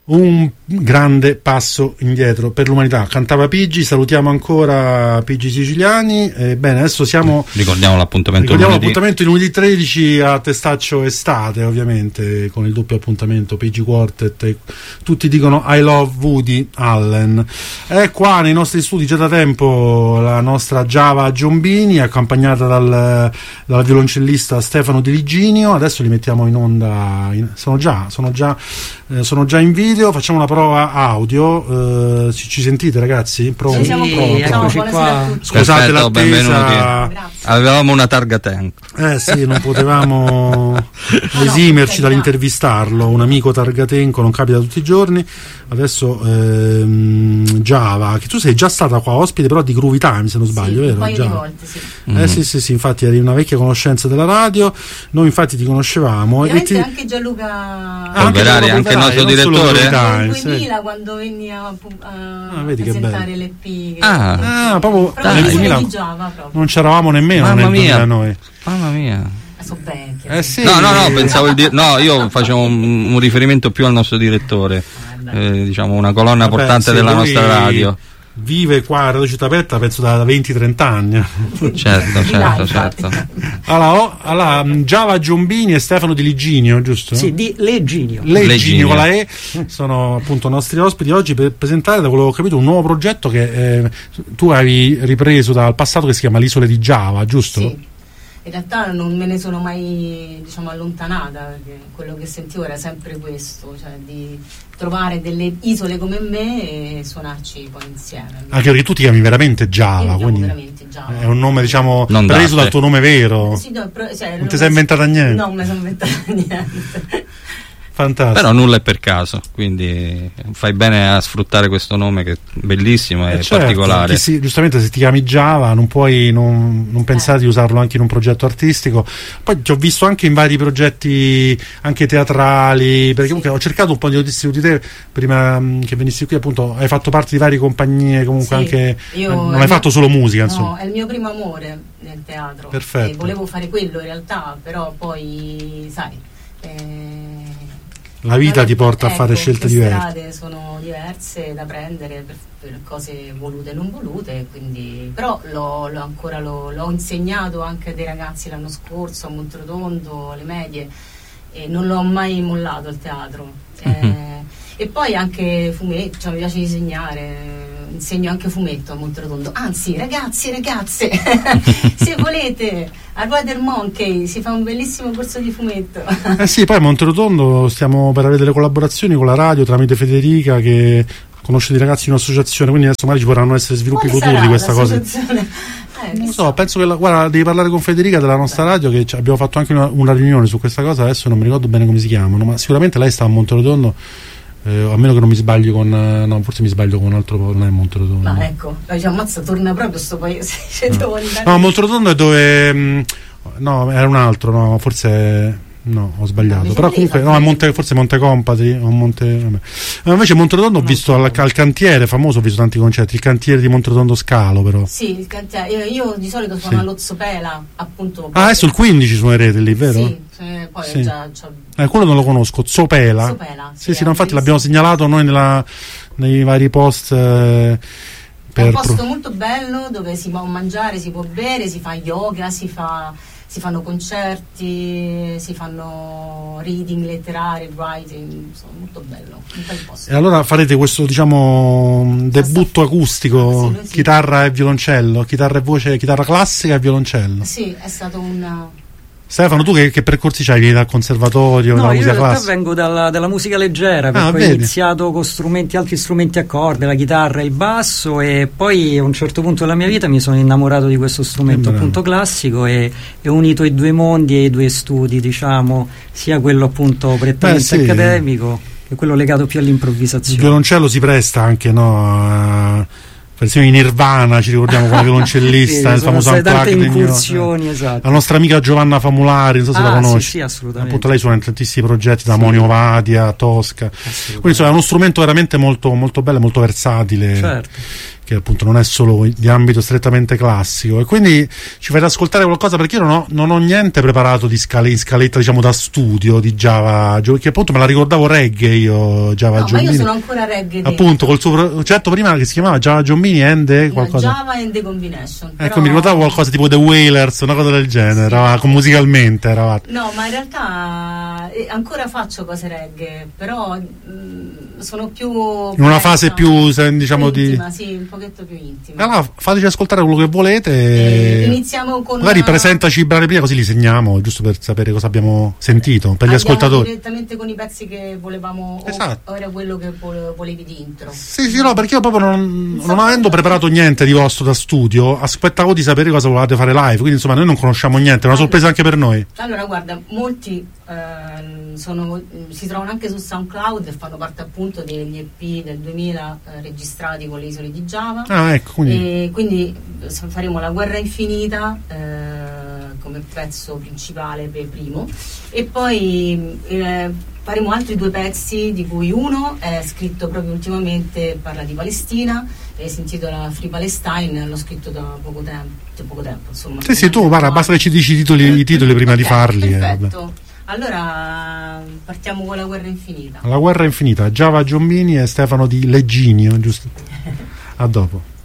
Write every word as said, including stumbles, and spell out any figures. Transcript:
un grande passo indietro per l'umanità. Cantava Pigi, salutiamo ancora Pigi Siciliani. Eh, bene, adesso siamo. Ricordiamo l'appuntamento Ricordiamo lunedì. l'appuntamento di lunedì tredici a Testaccio Estate, ovviamente, con il doppio appuntamento Pigi Quartet. E tutti dicono I love Woody Allen. È qua nei nostri studi già da tempo la nostra Giava Giombini, accompagnata dal, dal violoncellista Stefano Di Liginio. Adesso li mettiamo in onda. In, sono già, sono già, eh, sono già in video. Facciamo una prova audio. Eh, ci, ci sentite, ragazzi? Prova, Sì, siamo prova, prova. prova. Qua. Scusate Perfetto, l'attesa. Avevamo una targa tank. Eh sì, non potevamo esimerci dall'intervistarlo. Un amico targatenco, non capita tutti i giorni. Adesso ehm, Giava, che tu sei già stata qua ospite però di Groovy Time, se non sbaglio, sì, vero? Un paio Già. di volte, sì. Eh Mm. sì, sì, sì, infatti eri una vecchia conoscenza della radio. Noi infatti ti conoscevamo. E Ovviamente ti... anche Gianluca Ah, Polverari, anche il nostro non solo direttore? Groovy Time, nel sì. duemila quando venni a, a Ah, vedi che presentare bello. l'E P. Ah. Ah, proprio Proprio nel di duemila Giava, proprio. non c'eravamo nemmeno Mamma nel mia. duemila noi. Mamma mia. So vecchia. Eh sì. No, no, no, pensavo il di- no, io facevo un, un riferimento più al nostro direttore, eh, diciamo una colonna Vabbè, portante sì, della lui nostra radio. Vive qua a Radio Città Aperta penso da venti trenta anni. Certo, certo, certo. Allora, oh, allora Giava Giombini e Stefano Di Liginio, giusto? Sì, di Leginio. Leginio Leginio. con la E sono appunto nostri ospiti oggi per presentare, da quello che ho capito, un nuovo progetto che eh, tu hai ripreso dal passato, che si chiama l'Isole di Giava, giusto? Sì. In realtà non me ne sono mai, diciamo, allontanata, perché quello che sentivo era sempre questo, cioè di trovare delle isole come me e suonarci poi insieme. Anche perché tu ti chiami veramente Giava, Io mi chiamo quindi veramente Giava. è un nome, diciamo, Non preso d'arte. dal tuo nome vero. Sì, no, però, cioè, Non ti sei inventata niente? No, non mi sono inventata niente. Fantastico. Però nulla è per caso, quindi fai bene a sfruttare questo nome che è bellissimo e Eh certo, particolare. chi si- giustamente se ti chiami Giava non puoi non, non pensare di usarlo anche in un progetto artistico. Poi ti ho visto anche in vari progetti anche teatrali, perché Sì. comunque ho cercato un po' di notizie su di te prima mh, che venissi qui, appunto hai fatto parte di varie compagnie, comunque Sì, anche io- eh, non hai fatto solo musica, No, insomma. è il mio primo amore nel teatro. Perfetto. E volevo fare quello in realtà, però poi, sai, eh, La vita ti porta a ecco, fare scelte le diverse. strade sono diverse da prendere per, per cose volute e non volute, quindi, però l'ho, l'ho ancora l'ho, l'ho insegnato anche a dei ragazzi l'anno scorso a Montrotondo, alle medie, e non l'ho mai mollato il teatro. Eh, e poi anche fumetto, cioè mi piace disegnare, insegno anche fumetto a Monterotondo. Anzi, ragazzi e ragazze, se volete, a Rider Monkey si fa un bellissimo corso di fumetto. Eh sì, poi a Monterotondo stiamo per avere delle collaborazioni con la radio tramite Federica, che conosce dei ragazzi in un'associazione, quindi adesso magari ci potranno essere sviluppi Quale futuri sarà di questa cosa. l'associazione? Eh, Non lo chissà. so, penso che la, guarda, devi parlare con Federica della nostra radio, che ci- abbiamo fatto anche una, una riunione su questa cosa, adesso non mi ricordo bene come si chiamano, ma sicuramente lei sta a Monterotondo, eh, a meno che non mi sbaglio con eh, no, forse mi sbaglio con un altro, non è Monterotondo. Ma ecco, la dice, ammazza, torna proprio sto paese. Cioè, devo andare. No, Monterotondo è dove mh, no, era un altro, no, forse no, ho sbagliato. No, Però mi comunque sembra no, che- a Monte, forse Monte Compatri o Monte vabbè. Ma invece Monterotondo ho visto al, al cantiere famoso, ho visto tanti concerti, il cantiere di Monterotondo Scalo, però. Sì, il cantiere. Io, io di solito suono Sì. all'Ozzopela, appunto. Ah, adesso il quindici suonerete lì, vero? Sì, eh, poi Sì. già c'ho- Eh, quello non lo conosco, Zopela. Zopela, Sì, sì, sì, no, infatti sì, l'abbiamo sì. segnalato noi nella, nei vari post. Eh, È per un posto pro- molto bello dove si può mangiare, si può bere, si fa yoga, si, fa, si fanno concerti, si fanno reading letterari, writing, insomma, molto bello, un bel posto. E allora farete questo, diciamo, debutto acustico, Sì, noi sì. chitarra e violoncello, chitarra e voce, chitarra classica e violoncello. Sì, è stato un... Stefano, tu che, che percorsi c'hai? Vieni dal conservatorio, No, dalla io in musica realtà classica? vengo dalla, dalla musica leggera, perché Ah, ho vedi. iniziato con strumenti, altri strumenti a corde, la chitarra e il basso, e poi a un certo punto della mia vita mi sono innamorato di questo strumento Eh, appunto classico e, e ho unito i due mondi e i due studi, diciamo, sia quello appunto prettamente Beh, sì. accademico che quello legato più Il all'improvvisazione. violoncello si presta anche, no? a- Per esempio in Nirvana ci ricordiamo come violoncellista, Sì, il sono famoso state tante Unplugged. incursioni, esatto. La nostra amica Giovanna Famulari, non so se la Ah, conosci. sì, sì, assolutamente. Appunto lei suona in tantissimi progetti, da Sì. Monio Vadia, Tosca. Quindi insomma, è uno strumento veramente molto, molto bello, molto versatile. Certo. che appunto non è solo di ambito strettamente classico, e quindi ci fate ascoltare qualcosa, perché io non ho, non ho niente preparato di scale, scaletta diciamo da studio di Java, che appunto me la ricordavo reggae io, Java no, Giombini, ma io sono ancora reggae appunto col suo progetto prima che si chiamava Java Giombini and the qualcosa, no, Java and the Combination, ecco però... mi ricordavo qualcosa tipo The Wailers, una cosa del genere, sì. Eravate, musicalmente eravate. No, ma in realtà eh, ancora faccio cose reggae, però mh, sono più in una fase più diciamo intima, di sì, un pochetto più intima. Allora fateci ascoltare quello che volete. E iniziamo con magari una... presentaci i brani prima, così li segniamo, giusto per sapere cosa abbiamo sentito per gli Andiamo ascoltatori. Direttamente con i pezzi che volevamo, esatto. O era quello che volevi di intro? Sì, sì, no, perché io proprio non, non avendo preparato niente di vostro da studio, aspettavo di sapere cosa volevate fare live, quindi insomma noi non conosciamo niente, è una sorpresa anche per noi. Allora guarda, molti eh, sono, si trovano anche su SoundCloud e fanno parte appunto degli E P del duemila eh, registrati con le isole di Java. Ah, ecco, quindi. E quindi faremo La Guerra Infinita eh, come pezzo principale per primo, e poi eh, faremo altri due pezzi, di cui uno è scritto proprio ultimamente, parla di Palestina e si intitola Free Palestine, l'ho scritto da poco tempo, da poco tempo insomma. Sì, sì, tu guarda, basta che ci dici i titoli, i titoli prima okay, di farli. Perfetto. Eh, allora partiamo con La Guerra Infinita. La Guerra Infinita, Java Giombini e Stefano Di Legginio, giusto? A dopo.